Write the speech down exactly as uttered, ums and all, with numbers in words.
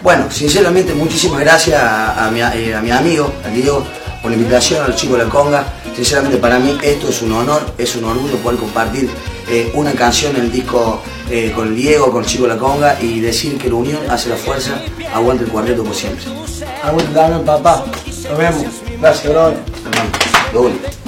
Bueno, sinceramente muchísimas gracias a, a, mi, eh, a mi amigo, a Diego, por la invitación, a los chicos de la conga. Sinceramente para mí esto es un honor, es un orgullo poder compartir eh, una canción en el disco eh, con el Diego, con el chico de la conga, y decir que la unión hace la fuerza. Aguante el cuarteto por siempre. Aguante también, papá. Nos vemos. Gracias, bro. Hermano, lo único.